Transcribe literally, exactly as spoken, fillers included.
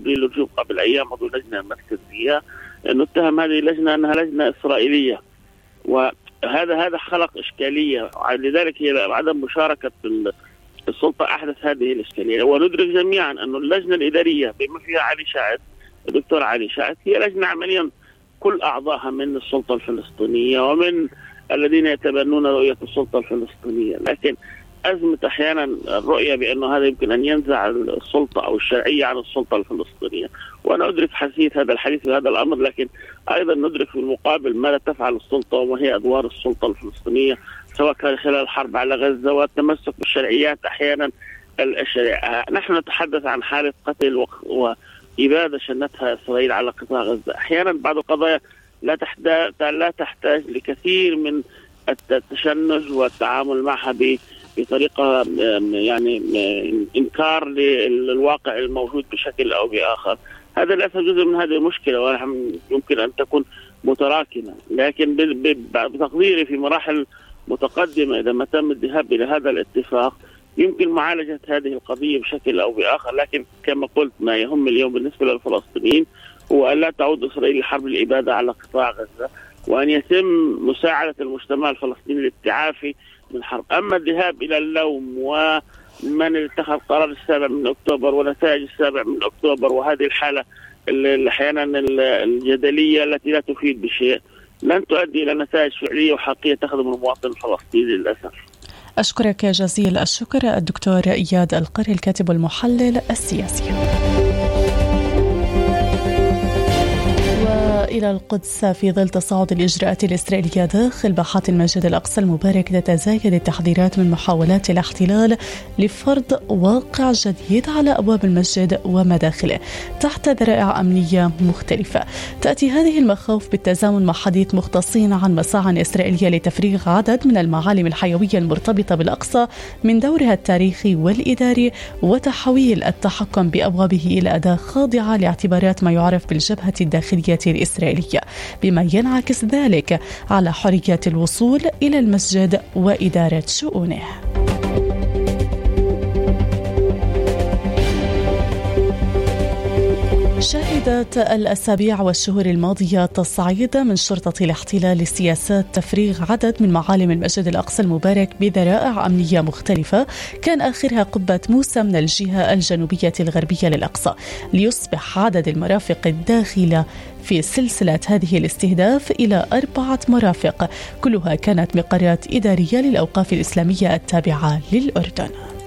جبريل الجوب قبل أيام عضو اللجنة المركزية أنه اتهم هذه اللجنة أنها لجنة إسرائيلية، وهذا هذا خلق إشكالية. لذلك هي عدم مشاركة السلطة أحدث هذه الإشكالية. وندرك جميعا أن اللجنة الإدارية بما فيها علي شاعث الدكتور علي شاعث هي لجنة عمليا كل أعضائها من السلطة الفلسطينية ومن الذين يتبنون رؤية السلطة الفلسطينية، لكن أزمة أحيانا الرؤية بأنه هذا يمكن أن ينزع السلطة أو الشرعية عن السلطة الفلسطينية. وأنا أدرك حساسية هذا الحديث في هذا الأمر، لكن أيضا ندرك في المقابل ماذا تفعل السلطة وما هي أدوار السلطة الفلسطينية سواء كان خلال الحرب على غزة والتمسك بالشرعيات أحيانا الشريعة. نحن نتحدث عن حالة قتل وإبادة شنتها إسرائيل على قطاع غزة. أحيانا بعض القضايا لا تحتاج لا تحتاج لكثير من التشنج والتعامل معها بطريقة يعني إنكار للواقع الموجود بشكل أو بآخر. هذا ليس جزء من هذه المشكلة ويمكن أن تكون متراكمة، لكن بتقديري في مراحل متقدمة إذا ما تم الذهاب إلى هذا الاتفاق يمكن معالجة هذه القضية بشكل أو بآخر. لكن كما قلت ما يهم اليوم بالنسبة للفلسطينيين هو أن لا تعود إسرائيل لحرب الإبادة على قطاع غزة، وأن يتم مساعدة المجتمع الفلسطيني للتعافي من حرب. أما الذهاب إلى اللوم ومن اتخذ قرار السابع من أكتوبر ونتائج السابع من أكتوبر وهذه الحالة أحيانا الجدلية التي لا تفيد بشيء لن تؤدي إلى نتائج فعلية وحقيقية تخدم المواطن الفلسطيني للأسف. أشكرك جزيل الشكر الدكتور إياد القري الكاتب والمحلل السياسي. إلى القدس. في ظل تصاعد الإجراءات الإسرائيلية داخل باحات المسجد الأقصى المبارك تتزايد التحذيرات من محاولات الاحتلال لفرض واقع جديد على أبواب المسجد ومداخله تحت ذرائع أمنية مختلفة. تأتي هذه المخاوف بالتزامن مع حديث مختصين عن مساعي إسرائيلية لتفريغ عدد من المعالم الحيوية المرتبطة بالأقصى من دورها التاريخي والإداري وتحويل التحكم بأبوابه إلى أداة خاضعة لاعتبارات ما يعرف بالجبهة الداخلية الإسرائيلية، بما ينعكس ذلك على حرية الوصول إلى المسجد وإدارة شؤونه. شهدت الأسابيع والشهور الماضية تصعيد من شرطة الاحتلال لسياسات تفريغ عدد من معالم المسجد الأقصى المبارك بذرائع أمنية مختلفة كان آخرها قبة موسى من الجهة الجنوبية الغربية للأقصى، ليصبح عدد المرافق الداخلة في سلسلة هذه الاستهداف إلى أربعة مرافق كلها كانت مقرات إدارية للأوقاف الإسلامية التابعة للأردن.